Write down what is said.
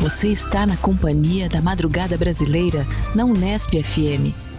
Você está na companhia da Madrugada Brasileira na Unesp FM.